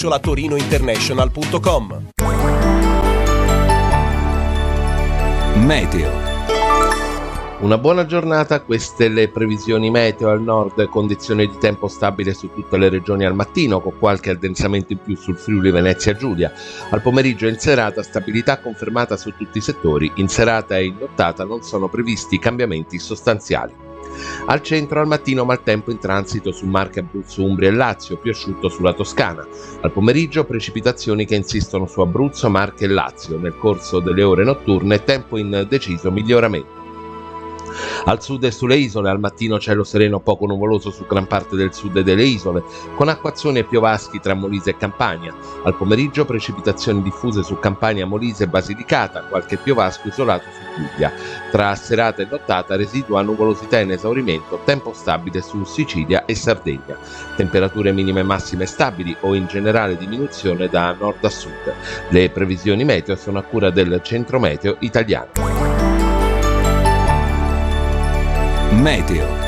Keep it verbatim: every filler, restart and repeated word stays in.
torinointernational punto com. Meteo. Una buona giornata, queste le previsioni meteo. Al nord condizioni di tempo stabile su tutte le regioni al mattino, con qualche addensamento in più sul Friuli Venezia Giulia. Al pomeriggio e in serata stabilità confermata su tutti i settori. In serata e in nottata non sono previsti cambiamenti sostanziali. Al centro al mattino maltempo in transito su Marche, Abruzzo, Umbria e Lazio, più asciutto sulla Toscana. Al pomeriggio precipitazioni che insistono su Abruzzo, Marche e Lazio. Nel corso delle ore notturne tempo in deciso miglioramento. Al sud e sulle isole al mattino cielo sereno poco nuvoloso su gran parte del sud delle isole, con acquazzoni e piovaschi tra Molise e Campania. Al pomeriggio precipitazioni diffuse su Campania, Molise e Basilicata, qualche piovasco isolato su Puglia. Tra serata e nottata residua nuvolosità in esaurimento, tempo stabile su Sicilia e Sardegna. Temperature minime e massime stabili o in generale diminuzione da nord a sud. Le previsioni meteo sono a cura del Centro Meteo Italiano. Meteo.